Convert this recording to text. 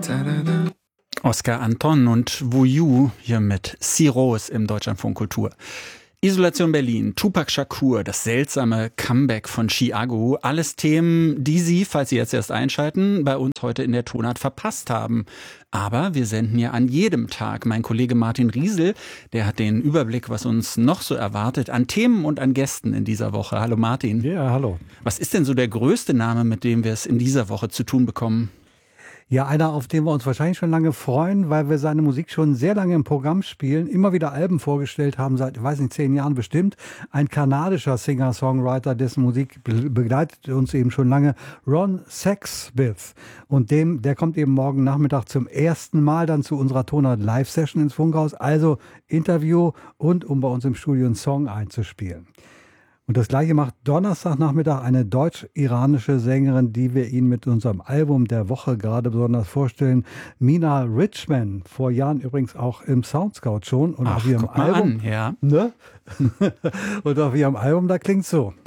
Oscar Anton und Voyou hier mit C-Rose im Deutschlandfunk Kultur. Isolation Berlin, Tupac Shakur, das seltsame Comeback von Chiago, alles Themen, die Sie, falls Sie jetzt erst einschalten, bei uns heute in der Tonart verpasst haben. Aber wir senden ja an jedem Tag. Mein Kollege Martin Riesel, der hat den Überblick, was uns noch so erwartet, an Themen und an Gästen in dieser Woche. Hallo Martin. Ja, hallo. Was ist denn so der größte Name, mit dem wir es in dieser Woche zu tun bekommen? Ja, einer, auf den wir uns wahrscheinlich schon lange freuen, weil wir seine Musik schon sehr lange im Programm spielen, immer wieder Alben vorgestellt haben, seit, ich weiß nicht, 10 Jahren bestimmt. Ein kanadischer Singer-Songwriter, dessen Musik begleitet uns eben schon lange, Ron Sexsmith. Und der kommt eben morgen Nachmittag zum ersten Mal dann zu unserer Tonart Live-Session ins Funkhaus, also Interview und um bei uns im Studio einen Song einzuspielen. Und das Gleiche macht Donnerstagnachmittag eine deutsch-iranische Sängerin, die wir Ihnen mit unserem Album der Woche gerade besonders vorstellen. Mina Richman, vor Jahren übrigens auch im Soundscout schon. Und auf ihrem Album, ja. ne? Und auf ihrem Album, da klingt's so.